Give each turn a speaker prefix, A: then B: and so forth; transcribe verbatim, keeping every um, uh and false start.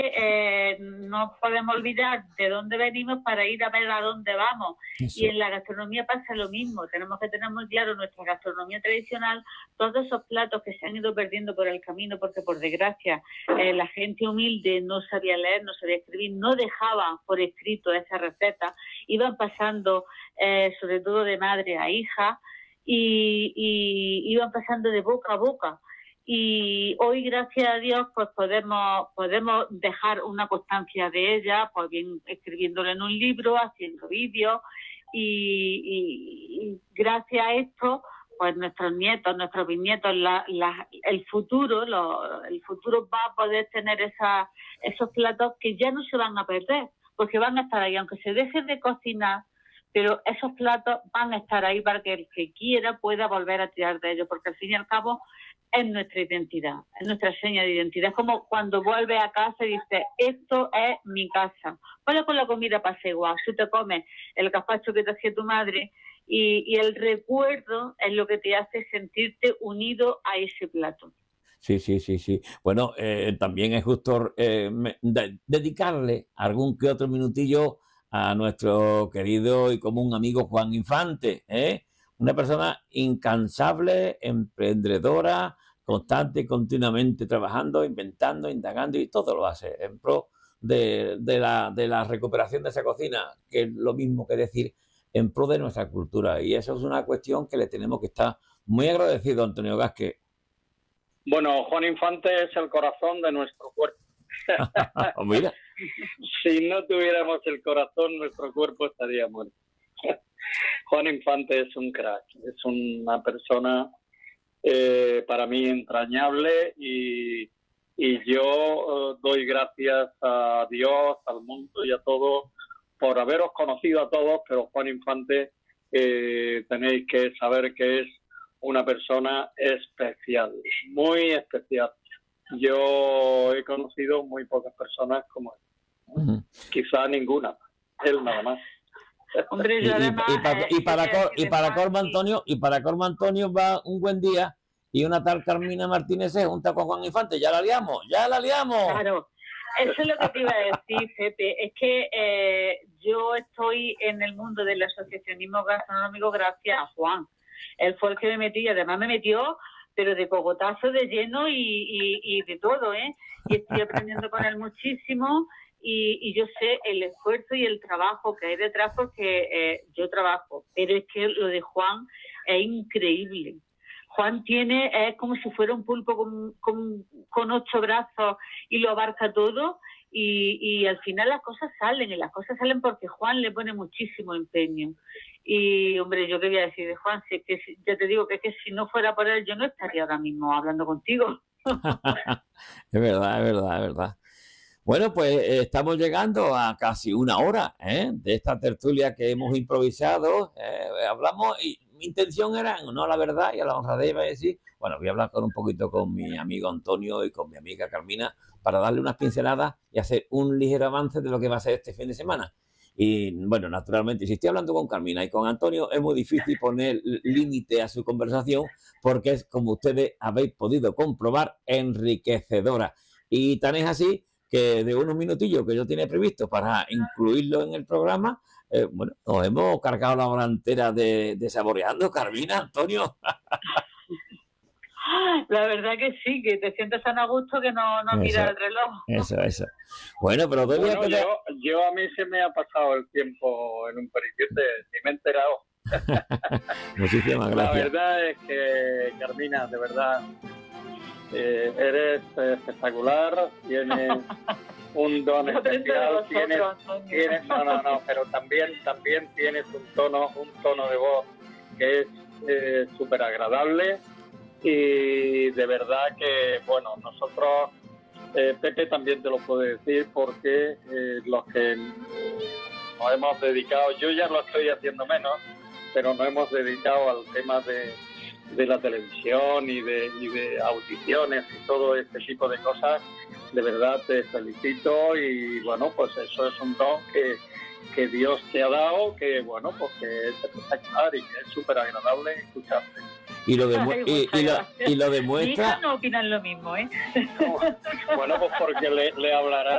A: eh, no podemos olvidar de dónde venimos para ir a ver a dónde vamos. Eso. Y en la gastronomía pasa lo mismo. Tenemos que tener muy claro nuestra gastronomía tradicional, todos esos platos que se han ido perdiendo por el camino, porque por desgracia eh, la gente humilde no sabía leer, no sabía escribir, no dejaba por escrito esa receta, iban pasando eh, sobre todo de madre a hija y, y iban pasando de boca a boca. Y hoy, gracias a Dios, pues podemos podemos dejar una constancia de ella, pues bien escribiéndolo en un libro, haciendo vídeos, y, y, y gracias a esto, pues nuestros nietos, nuestros bisnietos, la, la, el futuro, lo, el futuro va a poder tener esa, esos platos que ya no se van a perder, porque van a estar ahí, aunque se deje de cocinar, pero esos platos van a estar ahí para que el que quiera pueda volver a tirar de ellos, porque al fin y al cabo es nuestra identidad, es nuestra seña de identidad. Es como cuando vuelves a casa y dices, esto es mi casa. Bueno, con la comida pasa igual. Si te comes el gazpacho que te hacía tu madre y, y el recuerdo es lo que te hace sentirte unido a ese plato.
B: Sí, sí, sí, sí. Bueno, eh, también es justo eh, me, de, dedicarle algún que otro minutillo a nuestro querido y común amigo Juan Infante, ¿eh? Una persona incansable, emprendedora, constante, continuamente trabajando, inventando, indagando, y todo lo hace en pro de, de, la, de la recuperación de esa cocina, que es lo mismo que decir en pro de nuestra cultura. Y eso es una cuestión que le tenemos que estar muy agradecido a Antonio Gasque.
C: Bueno, Juan Infante es el corazón de nuestro cuerpo.
B: Mira.
C: Si no tuviéramos el corazón, nuestro cuerpo estaría muerto. Juan Infante es un crack, es una persona eh, para mí entrañable y, y yo eh, doy gracias a Dios, al mundo y a todos por haberos conocido a todos, pero Juan Infante eh, tenéis que saber que es una persona especial, muy especial. Yo he conocido muy pocas personas como él, uh-huh. Quizá ninguna, él nada más.
A: Hombre, yo
B: y,
A: además,
B: y, y, para, y, para,
A: eh,
B: y para Corma Antonio y para Corma Antonio va un buen día y una tal Carmina Martínez se junta con Juan Infante, ya la liamos, ya la liamos.
A: Claro, eso es lo que te iba a decir, Pepe, es que eh, yo estoy en el mundo del asociacionismo gastronómico gracias a Juan. Él fue el que me metió y además me metió, pero de cogotazo, de lleno y, y, y de todo, ¿eh? Y estoy aprendiendo con él muchísimo. Y, y yo sé el esfuerzo y el trabajo que hay detrás porque eh, yo trabajo, pero es que lo de Juan es increíble. Juan tiene, es como si fuera un pulpo con, con, con ocho brazos y lo abarca todo y, y al final las cosas salen y las cosas salen porque Juan le pone muchísimo empeño. Y hombre, yo qué voy a decir de Juan, si es que si, ya te digo que es que si no fuera por él yo no estaría ahora mismo hablando contigo.
B: Es verdad, es verdad, es verdad. Bueno, pues eh, estamos llegando a casi una hora ¿eh? de esta tertulia que hemos improvisado. Eh, hablamos y mi intención era, no, la verdad y a la honradez iba a decir, bueno, voy a hablar con un poquito con mi amigo Antonio y con mi amiga Carmina para darle unas pinceladas y hacer un ligero avance de lo que va a ser este fin de semana. Y bueno, naturalmente, si estoy hablando con Carmina y con Antonio, es muy difícil poner límite a su conversación porque es, como ustedes habéis podido comprobar, enriquecedora. Y tan es así que de unos minutillos que yo tenía previsto para incluirlo en el programa, eh, bueno, nos hemos cargado la hora entera de, de saboreando, Carmina, Antonio.
A: La verdad que sí, que te sientes tan a gusto que no, no miras el reloj.
B: Eso, eso. Bueno, pero
C: bueno,
B: que te...
C: yo, yo a mí se me ha pasado el tiempo en un periquete, ni me he enterado.
B: Muchísimas gracias.
C: La verdad es que, Carmina, de verdad, eh, eres espectacular, tienes un don especial, tienes, tienes, no, no, no, pero también, también tienes un tono, un tono de voz que es súper eh, agradable. Y de verdad que, bueno, nosotros, eh, Pepe también te lo puede decir, porque eh, los que nos hemos dedicado, yo ya lo estoy haciendo menos, pero nos hemos dedicado al tema de, de la televisión y de, y de audiciones y todo este tipo de cosas. De verdad te felicito y, bueno, pues eso es un don que, que Dios te ha dado, que, bueno, pues que es espectacular y que es súper agradable escucharte.
B: Y lo, demu- Ay, y, y, lo, y lo demuestra.
A: Mi hija no opinan lo mismo, ¿eh?
C: No, bueno, pues porque le, le hablará